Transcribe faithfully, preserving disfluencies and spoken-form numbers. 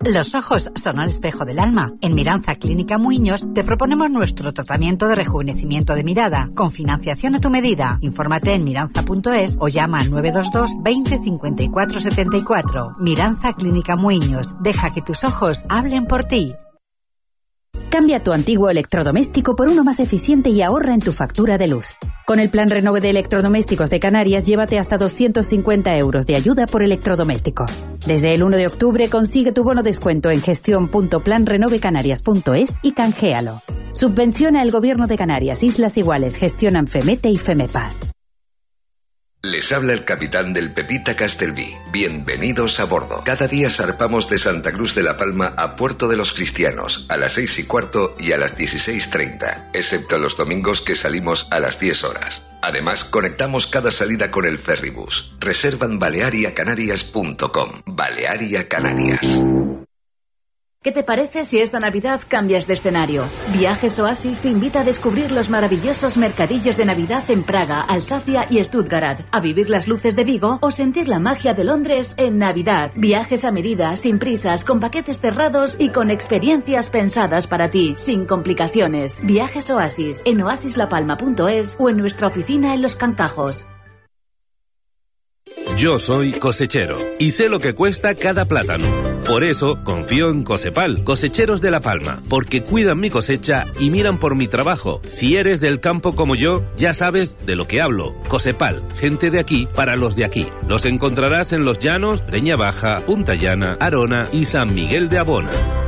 Los ojos son el espejo del alma. En Miranza Clínica Muiños te proponemos nuestro tratamiento de rejuvenecimiento de mirada, con financiación a tu medida. Infórmate en miranza punto es o llama al nueve dos dos veinte cincuenta y cuatro setenta y cuatro. Miranza Clínica Muiños. Deja que tus ojos hablen por ti. Cambia tu antiguo electrodoméstico por uno más eficiente y ahorra en tu factura de luz. Con el plan Renove de Electrodomésticos de Canarias, llévate hasta doscientos cincuenta euros de ayuda por electrodoméstico. Desde el uno de octubre consigue tu bono descuento en gestión punto plan renove canarias punto es y canjealo. Subvenciona el Gobierno de Canarias, Islas Iguales, gestionan FEMETE y FEMEPA. Les habla el capitán del Pepita Castelví. Bienvenidos a bordo. Cada día zarpamos de Santa Cruz de la Palma a Puerto de los Cristianos a las seis y cuarto y a las dieciséis treinta, excepto los domingos que salimos a las diez horas. Además, conectamos cada salida con el Ferribus. Reservan balearia canarias punto com. Balearia Canarias. ¿Qué te parece si esta Navidad cambias de escenario? Viajes Oasis te invita a descubrir los maravillosos mercadillos de Navidad en Praga, Alsacia y Stuttgart, a vivir las luces de Vigo o sentir la magia de Londres en Navidad. Viajes a medida, sin prisas, con paquetes cerrados y con experiencias pensadas para ti, sin complicaciones. Viajes Oasis en oasis la palma punto es o en nuestra oficina en Los Cancajos. Yo soy cosechero y sé lo que cuesta cada plátano. Por eso confío en Cosepal, cosecheros de La Palma, porque cuidan mi cosecha y miran por mi trabajo. Si eres del campo como yo, ya sabes de lo que hablo. Cosepal, gente de aquí para los de aquí. Los encontrarás en Los Llanos, Breña Baja, Punta Llana, Arona y San Miguel de Abona.